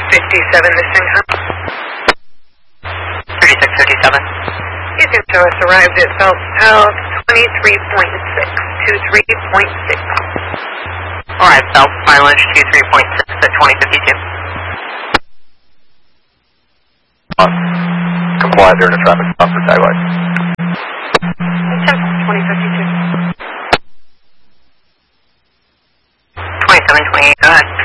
this income. 3657. Houston Source arrived at Belt South 23.6, 23.6. Alright, Belt mileage 23.6 at 2052. Comply there to traffic stop for tag light. 2052. 2728, go ahead.